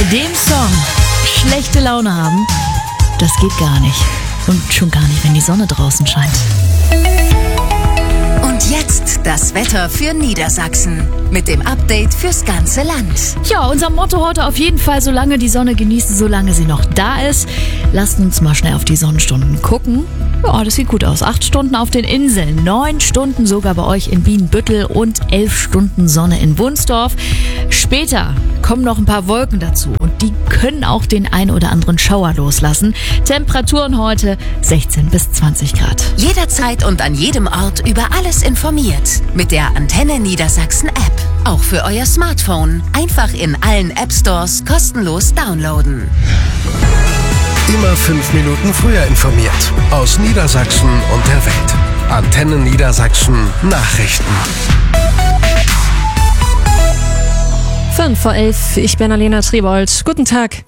dem Song schlechte Laune haben, das geht gar nicht. Und schon gar nicht, wenn die Sonne draußen scheint. Und jetzt das Wetter für Niedersachsen mit dem Update fürs ganze Land. Ja, unser Motto heute auf jeden Fall: solange die Sonne genießen, solange sie noch da ist. Lasst uns mal schnell auf die Sonnenstunden gucken. Ja, das sieht gut aus. 8 Stunden auf den Inseln, 9 Stunden sogar bei euch in Bienenbüttel und 11 Stunden Sonne in Wunsdorf. Später kommen noch ein paar Wolken dazu und die können auch den ein oder anderen Schauer loslassen. Temperaturen heute 16 bis 20 Grad. Jederzeit und an jedem Ort über alles informiert. Mit der Antenne Niedersachsen App. Auch für euer Smartphone. Einfach in allen App Stores kostenlos downloaden. Immer 5 Minuten früher informiert. Aus Niedersachsen und der Welt. Antenne Niedersachsen Nachrichten. 11:05, ich bin Alena Triebold. Guten Tag.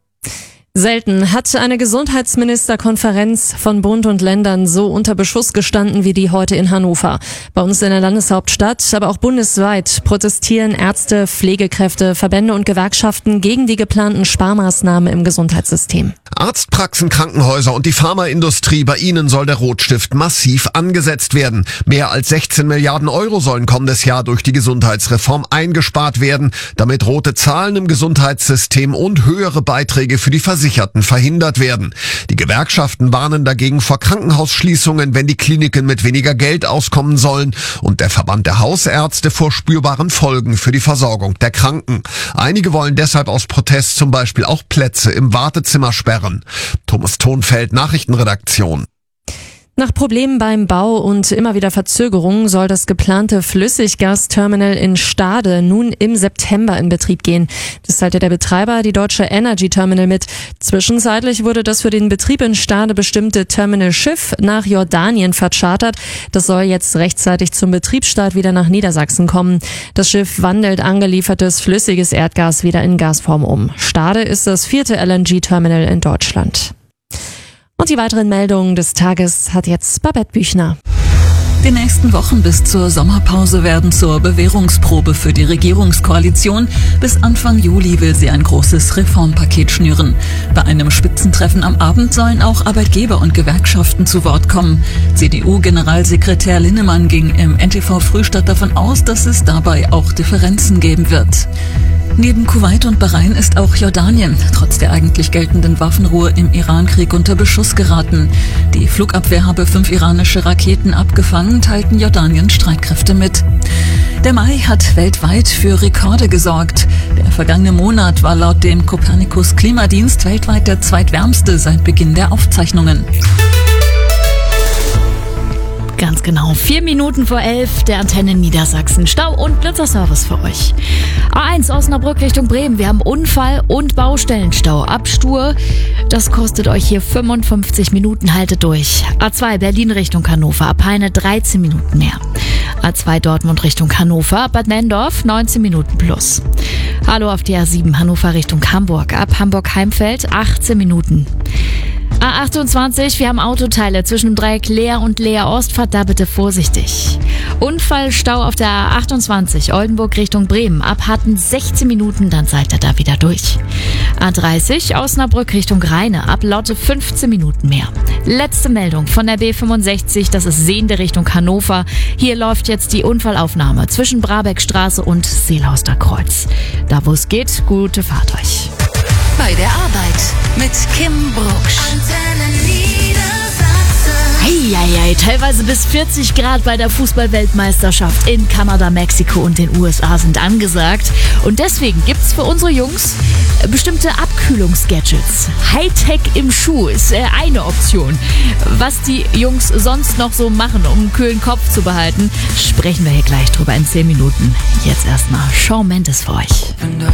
Selten hat eine Gesundheitsministerkonferenz von Bund und Ländern so unter Beschuss gestanden wie die heute in Hannover. Bei uns in der Landeshauptstadt, aber auch bundesweit protestieren Ärzte, Pflegekräfte, Verbände und Gewerkschaften gegen die geplanten Sparmaßnahmen im Gesundheitssystem. Arztpraxen, Krankenhäuser und die Pharmaindustrie, bei ihnen soll der Rotstift massiv angesetzt werden. Mehr als 16 Milliarden Euro sollen kommendes Jahr durch die Gesundheitsreform eingespart werden, damit rote Zahlen im Gesundheitssystem und höhere Beiträge für die Versicherten verhindert werden. Die Gewerkschaften warnen dagegen vor Krankenhausschließungen, wenn die Kliniken mit weniger Geld auskommen sollen, und der Verband der Hausärzte vor spürbaren Folgen für die Versorgung der Kranken. Einige wollen deshalb aus Protest zum Beispiel auch Plätze im Wartezimmer sperren. Thomas Thonfeld, Nachrichtenredaktion. Nach Problemen beim Bau und immer wieder Verzögerungen soll das geplante Flüssiggasterminal in Stade nun im September in Betrieb gehen. Das teilte der Betreiber, die Deutsche Energy Terminal, mit. Zwischenzeitlich wurde das für den Betrieb in Stade bestimmte Terminalschiff nach Jordanien verchartert. Das soll jetzt rechtzeitig zum Betriebsstart wieder nach Niedersachsen kommen. Das Schiff wandelt angeliefertes flüssiges Erdgas wieder in Gasform um. Stade ist das 4. LNG-Terminal in Deutschland. Und die weiteren Meldungen des Tages hat jetzt Babette Büchner. Die nächsten Wochen bis zur Sommerpause werden zur Bewährungsprobe für die Regierungskoalition. Bis Anfang Juli will sie ein großes Reformpaket schnüren. Bei einem Spitzentreffen am Abend sollen auch Arbeitgeber und Gewerkschaften zu Wort kommen. CDU-Generalsekretär Linnemann ging im NTV Frühstadt davon aus, dass es dabei auch Differenzen geben wird. Neben Kuwait und Bahrain ist auch Jordanien trotz der eigentlich geltenden Waffenruhe im Irankrieg unter Beschuss geraten. Die Flugabwehr habe 5 iranische Raketen abgefangen, teilten Jordaniens Streitkräfte mit. Der Mai hat weltweit für Rekorde gesorgt. Der vergangene Monat war laut dem Copernicus Klimadienst weltweit der zweitwärmste seit Beginn der Aufzeichnungen. Ganz genau, 4 Minuten vor 11, der Antenne Niedersachsen. Stau- und Blitzerservice für euch. A1 Osnabrück Richtung Bremen. Wir haben Unfall und Baustellenstau. Ab Stur, das kostet euch hier 55 Minuten, haltet durch. A2 Berlin Richtung Hannover, ab Peine 13 Minuten mehr. A2 Dortmund Richtung Hannover, Bad Nendorf 19 Minuten plus. Hallo auf die A7 Hannover Richtung Hamburg, ab Hamburg-Heimfeld 18 Minuten. A28, wir haben Autoteile zwischen dem Dreieck Leer und Leer Ost, fahrt da bitte vorsichtig. Unfallstau auf der A28 Oldenburg Richtung Bremen, ab Hatten 16 Minuten, dann seid ihr da wieder durch. A30 Osnabrück Richtung Rheine, ab Lotte 15 Minuten mehr. Letzte Meldung von der B65, das ist Sehnde Richtung Hannover. Hier läuft jetzt die Unfallaufnahme zwischen Brabeckstraße und Seelhauster Kreuz. Da wo es geht, gute Fahrt euch. Bei der Arbeit mit Kim Brucksch. Eieiei, teilweise bis 40 Grad bei der Fußball-Weltmeisterschaft in Kanada, Mexiko und den USA sind angesagt. Und deswegen gibt's für unsere Jungs bestimmte Abkühlungsgadgets. Hightech im Schuh ist eine Option. Was die Jungs sonst noch so machen, um einen kühlen Kopf zu behalten, sprechen wir hier gleich drüber in 10 Minuten. Jetzt erstmal Shawn Mendes für euch.